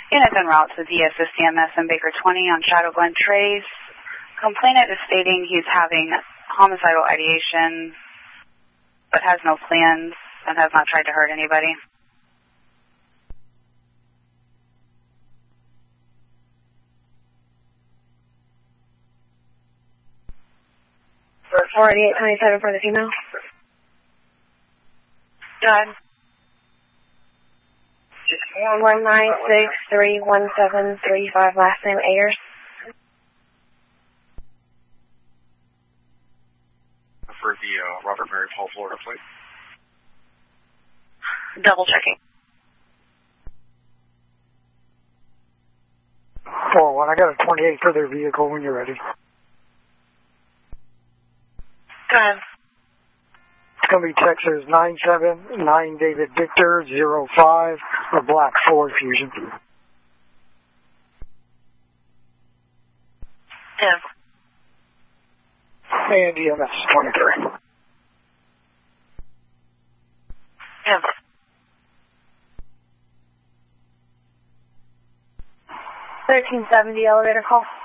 Unit en route to DSS CMS and Baker 20 on Shadow Glen Trace. Complainant is stating he's having homicidal ideation, but has no plans and has not tried to hurt anybody. For 48827 for the female. Done. 119631735, last name Ayers. For the Robert Mary Paul, Florida, please. Double checking. 4-1, I got a 28 for their vehicle when you're ready. Go ahead. It's going to be Texas 979 David Victor 05, a black Ford Fusion. Yeah. And EMS 23. Yeah. 1370 elevator call.